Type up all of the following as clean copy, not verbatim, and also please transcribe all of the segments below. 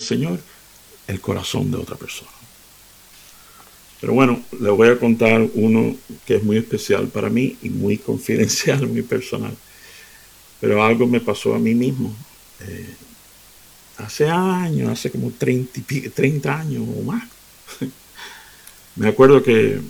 Señor el corazón de otra persona. Pero bueno, les voy a contar uno que es muy especial para mí y muy confidencial, muy personal. Pero algo me pasó a mí mismo. Hace años, hace como 30 años o más. Me acuerdo que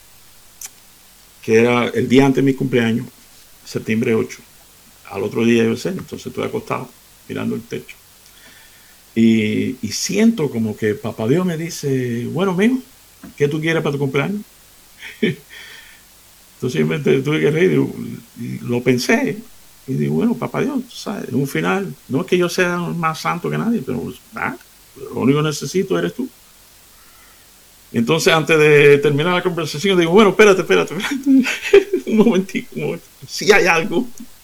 era el día antes de mi cumpleaños, septiembre 8. Al otro día iba a ser, entonces estoy acostado mirando el techo. Y siento como que Papá Dios me dice, bueno, mijo, ¿qué tú quieres para tu cumpleaños? Entonces yo me tuve que reír y lo pensé. Y digo, bueno, Papá Dios, ¿sabes? En un final, no es que yo sea más santo que nadie, pero lo único que necesito eres tú. Entonces, antes de terminar la conversación, digo, bueno, espérate. un momentito. Si hay algo.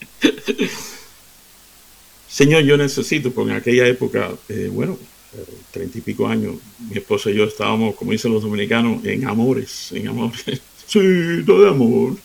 Señor, yo necesito, porque en aquella época, 30 y pico años, mi esposa y yo estábamos, como dicen los dominicanos, en amores. Sí, todo de amor.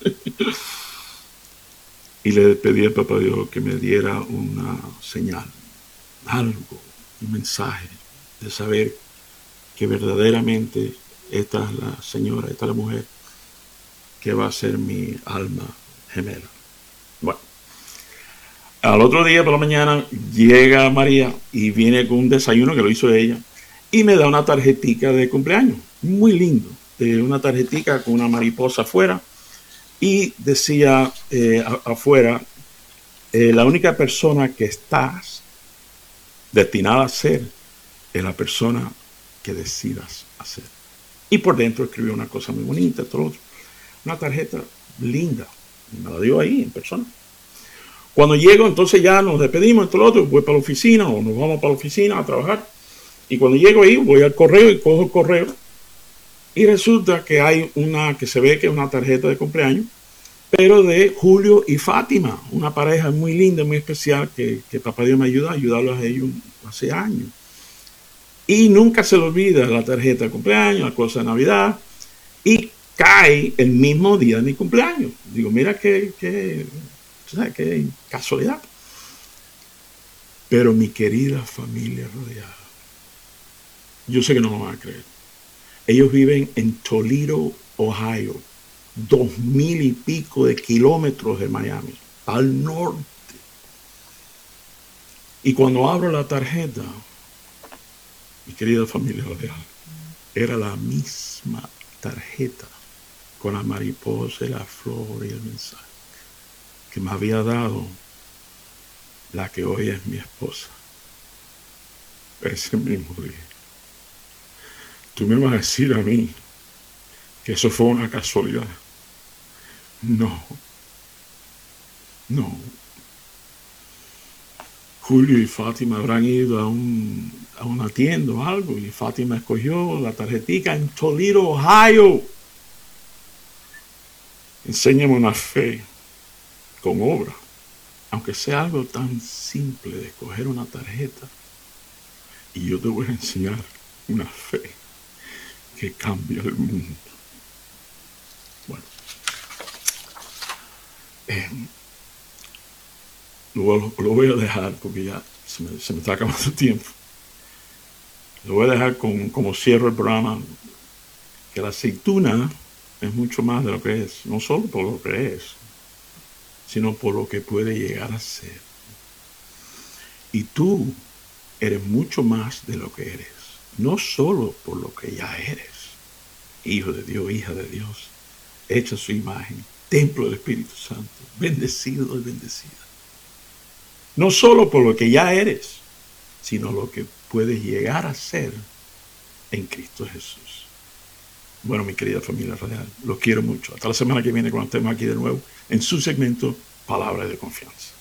Y le pedí al Papá Dios que me diera una señal, algo, un mensaje de saber que verdaderamente esta es la señora, esta es la mujer que va a ser mi alma gemela. Bueno, al otro día por la mañana llega María y viene con un desayuno que lo hizo ella y me da una tarjetica de cumpleaños, muy lindo, una tarjetica con una mariposa afuera y decía afuera, la única persona que estás destinada a ser es la persona que decidas hacer. Y por dentro escribió una cosa muy bonita, todo otro. Una tarjeta linda. Me la dio ahí en persona. Cuando llego, entonces ya nos despedimos, todo lo otro, voy para la oficina o nos vamos para la oficina a trabajar. Y cuando llego ahí, voy al correo y cojo el correo. Y resulta que hay una que se ve que es una tarjeta de cumpleaños, pero de Julio y Fátima, una pareja muy linda, muy especial, que Papá Dios me ayuda a ayudarlos a ellos hace años. Y nunca se le olvida la tarjeta de cumpleaños, la cosa de Navidad, y cae el mismo día de mi cumpleaños. Digo, mira qué casualidad. Pero mi querida familia rodeada, yo sé que no me van a creer. Ellos viven en Toledo, Ohio, 2,000 y pico de kilómetros de Miami, al norte. Y cuando abro la tarjeta, mi querida familia real, era la misma tarjeta con la mariposa y la flor y el mensaje que me había dado la que hoy es mi esposa. Ese mismo día. Tú me vas a decir a mí que eso fue una casualidad. No. Julio y Fátima habrán ido a una tienda o algo y Fátima escogió la tarjetica en Toledo, Ohio. Enséñame una fe con obra, aunque sea algo tan simple de escoger una tarjeta, y yo te voy a enseñar una fe que cambia el mundo. Bueno, lo voy a dejar porque ya se me está acabando el tiempo. Lo voy a dejar como cierro el programa, que la aceituna es mucho más de lo que es, no solo por lo que es, sino por lo que puede llegar a ser. Y tú eres mucho más de lo que eres, no solo por lo que ya eres, hijo de Dios, hija de Dios, hecha a su imagen, templo del Espíritu Santo, bendecido y bendecida. No solo por lo que ya eres, sino lo que puedes llegar a ser en Cristo Jesús. Bueno, mi querida familia radial, los quiero mucho. Hasta la semana que viene cuando estemos aquí de nuevo en su segmento Palabra de Confianza.